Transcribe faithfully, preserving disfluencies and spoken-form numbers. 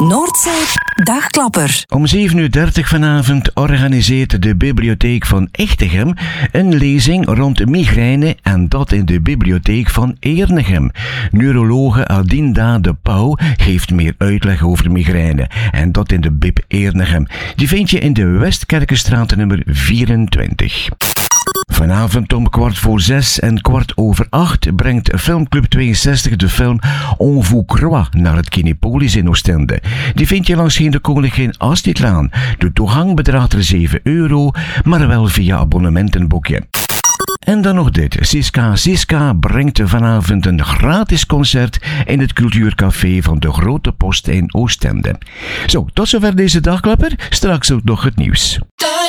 Noordzee Dagklapper. Om zeven uur dertig vanavond organiseert de Bibliotheek van Echtegem een lezing rond migraine en dat in de Bibliotheek van Eernegem. Neurologe Adinda de Pauw geeft meer uitleg over migraine en dat in de Bib Eernegem. Die vind je in de Westkerkenstraat nummer vierentwintig. Vanavond om kwart voor zes en kwart over acht brengt Filmclub tweeënzestig de film On vous croit naar het Kinepolis in Oostende. Die vind je langs de Koningin Astridlaan. De toegang bedraagt er zeven euro, maar wel via abonnementenboekje. En dan nog dit. Siska Siska brengt vanavond een gratis concert in het Cultuurcafé van de Grote Post in Oostende. Zo, tot zover deze dagklapper. Straks ook nog het nieuws.